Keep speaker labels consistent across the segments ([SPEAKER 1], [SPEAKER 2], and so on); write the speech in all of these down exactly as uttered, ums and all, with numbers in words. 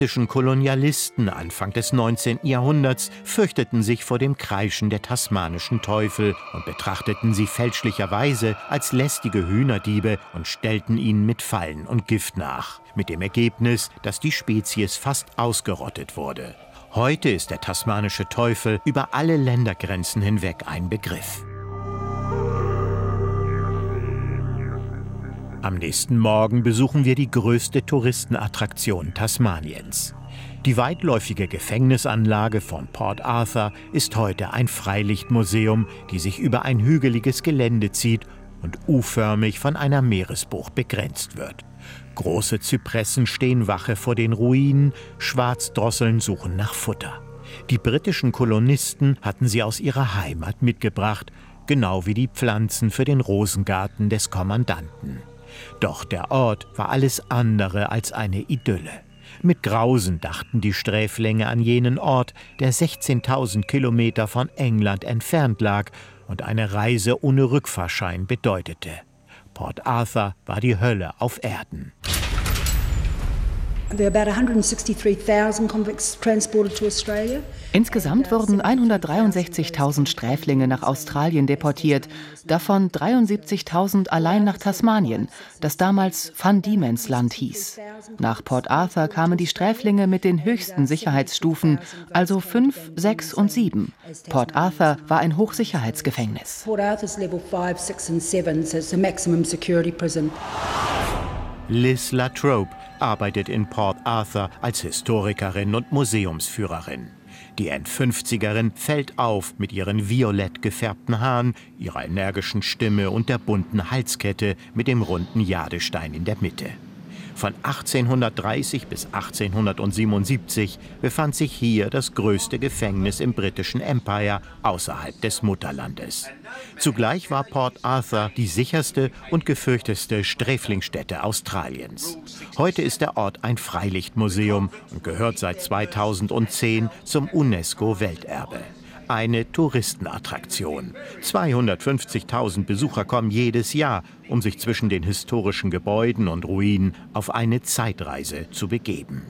[SPEAKER 1] britischen Kolonialisten Anfang des neunzehnten Jahrhunderts fürchteten sich vor dem Kreischen der tasmanischen Teufel und betrachteten sie fälschlicherweise als lästige Hühnerdiebe und stellten ihnen mit Fallen und Gift nach. Mit dem Ergebnis, dass die Spezies fast ausgerottet wurde. Heute ist der tasmanische Teufel über alle Ländergrenzen hinweg ein Begriff. Am nächsten Morgen besuchen wir die größte Touristenattraktion Tasmaniens. Die weitläufige Gefängnisanlage von Port Arthur ist heute ein Freilichtmuseum, die sich über ein hügeliges Gelände zieht und U-förmig von einer Meeresbucht begrenzt wird. Große Zypressen stehen Wache vor den Ruinen, Schwarzdrosseln suchen nach Futter. Die britischen Kolonisten hatten sie aus ihrer Heimat mitgebracht, genau wie die Pflanzen für den Rosengarten des Kommandanten. Doch der Ort war alles andere als eine Idylle. Mit Grausen dachten die Sträflinge an jenen Ort, der sechzehntausend Kilometer von England entfernt lag und eine Reise ohne Rückfahrschein bedeutete. Port Arthur war die Hölle auf Erden.
[SPEAKER 2] Insgesamt wurden hundertdreiundsechzigtausend Sträflinge nach Australien deportiert, davon dreiundsiebzigtausend allein nach Tasmanien, das damals Van Diemen's Land hieß. Nach Port Arthur kamen die Sträflinge mit den höchsten Sicherheitsstufen, also fünf, sechs und sieben. Port Arthur war ein Hochsicherheitsgefängnis.
[SPEAKER 3] Port Arthur's level five, six and seven, so it's a maximum security prison.
[SPEAKER 1] Liz Latrobe arbeitet in Port Arthur als Historikerin und Museumsführerin. Die Endfünfzigerin fällt auf mit ihren violett gefärbten Haaren, ihrer energischen Stimme und der bunten Halskette mit dem runden Jadestein in der Mitte. Von achtzehnhundertdreißig bis achtzehnhundertsiebenundsiebzig befand sich hier das größte Gefängnis im britischen Empire außerhalb des Mutterlandes. Zugleich war Port Arthur die sicherste und gefürchtetste Sträflingsstätte Australiens. Heute ist der Ort ein Freilichtmuseum und gehört seit zweitausendzehn zum UNESCO-Welterbe. Eine Touristenattraktion. zweihundertfünfzigtausend Besucher kommen jedes Jahr, um sich zwischen den historischen Gebäuden und Ruinen auf eine Zeitreise zu begeben.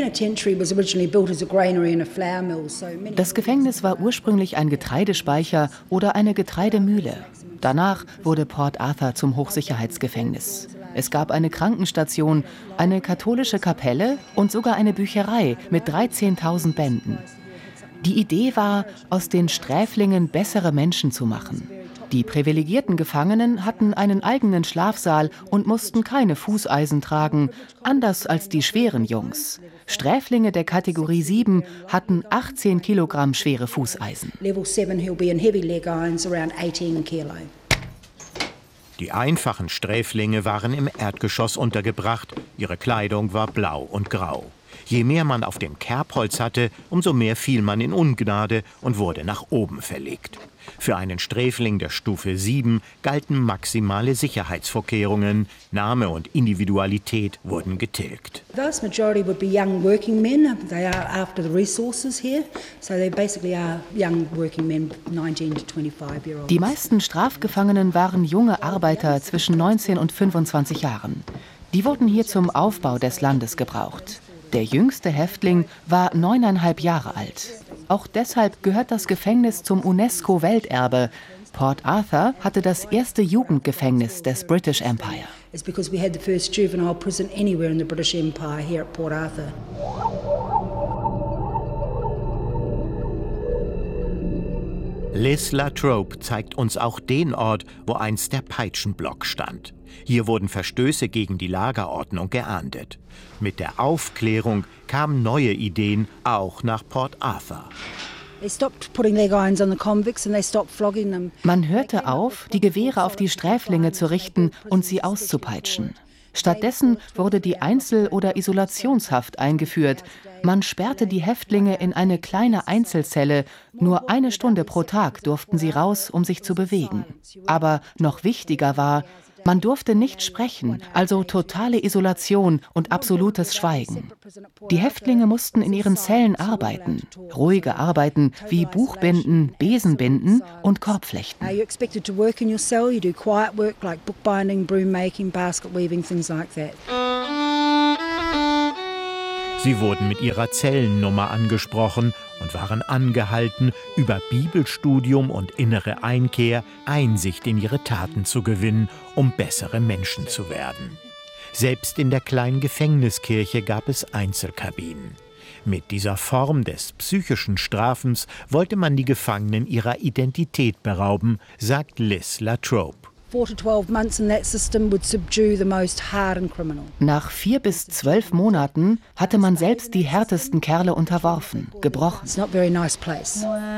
[SPEAKER 2] Das Gefängnis war ursprünglich ein Getreidespeicher oder eine Getreidemühle. Danach wurde Port Arthur zum Hochsicherheitsgefängnis. Es gab eine Krankenstation, eine katholische Kapelle und sogar eine Bücherei mit dreizehntausend Bänden. Die Idee war, aus den Sträflingen bessere Menschen zu machen. Die privilegierten Gefangenen hatten einen eigenen Schlafsaal und mussten keine Fußeisen tragen, anders als die schweren Jungs. Sträflinge der Kategorie sieben hatten achtzehn Kilogramm schwere Fußeisen.
[SPEAKER 1] Die einfachen Sträflinge waren im Erdgeschoss untergebracht, ihre Kleidung war blau und grau. Je mehr man auf dem Kerbholz hatte, umso mehr fiel man in Ungnade und wurde nach oben verlegt. Für einen Sträfling der Stufe sieben galten maximale Sicherheitsvorkehrungen. Name und Individualität wurden getilgt.
[SPEAKER 3] Vast majority would be young working men. They are after the resources here. So they basically are young working men, nineteen to twenty-five year olds.
[SPEAKER 2] Die meisten Strafgefangenen waren junge Arbeiter zwischen neunzehn und fünfundzwanzig Jahren. Die wurden hier zum Aufbau des Landes gebraucht. Der jüngste Häftling war neuneinhalb Jahre alt. Auch deshalb gehört das Gefängnis zum UNESCO-Welterbe. Port Arthur hatte das erste Jugendgefängnis des British Empire.
[SPEAKER 3] It's because we had the first juvenile prison anywhere in the British Empire here at Port Arthur.
[SPEAKER 1] Liz Latrobe zeigt uns auch den Ort, wo einst der Peitschenblock stand. Hier wurden Verstöße gegen die Lagerordnung geahndet. Mit der Aufklärung kamen neue Ideen auch nach Port Arthur.
[SPEAKER 2] Man hörte auf, die Gewehre auf die Sträflinge zu richten und sie auszupeitschen. Stattdessen wurde die Einzel- oder Isolationshaft eingeführt. Man sperrte die Häftlinge in eine kleine Einzelzelle. Nur eine Stunde pro Tag durften sie raus, um sich zu bewegen. Aber noch wichtiger war, man durfte nicht sprechen, also totale Isolation und absolutes Schweigen. Die Häftlinge mussten in ihren Zellen arbeiten, ruhige Arbeiten wie Buchbinden, Besenbinden und Korbflechten.
[SPEAKER 1] Sie wurden mit ihrer Zellennummer angesprochen und waren angehalten, über Bibelstudium und innere Einkehr Einsicht in ihre Taten zu gewinnen, um bessere Menschen zu werden. Selbst in der kleinen Gefängniskirche gab es Einzelkabinen. Mit dieser Form des psychischen Strafens wollte man die Gefangenen ihrer Identität berauben, sagt Liz Latrobe.
[SPEAKER 2] Nach vier bis zwölf Monaten hatte man selbst die härtesten Kerle unterworfen, gebrochen.